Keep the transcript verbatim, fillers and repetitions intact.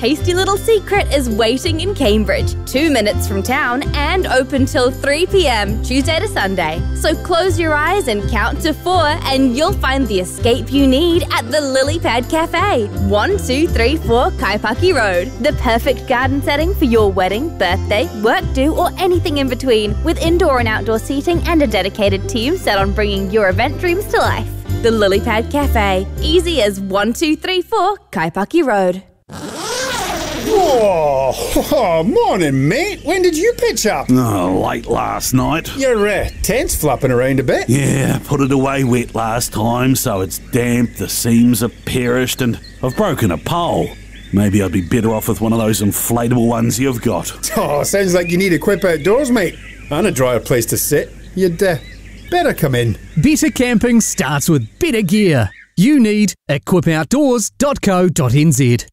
tasty little secret is waiting in Cambridge, two minutes from town and open till three p m Tuesday to Sunday. So close your eyes and count to four and you'll find the escape you need at the Lily Pad Cafe, one two three four Kaipaki Road. The perfect garden setting for your wedding, birthday, work do or anything in between, with indoor and outdoor seating and a dedicated team set on bringing your event dreams to life. The Lily Pad Cafe, easy as one two three four Kaipaki Road. Whoa, oh, morning, mate. When did you pitch up? Oh, late last night. Your uh, tent's flapping around a bit. Yeah, put it away wet last time, so it's damp, the seams have perished, and I've broken a pole. Maybe I'd be better off with one of those inflatable ones you've got. Oh, sounds like you need a quip outdoors, mate. And a drier place to sit. You'd uh, better come in. Better camping starts with better gear. You need equip outdoors dot co dot n z.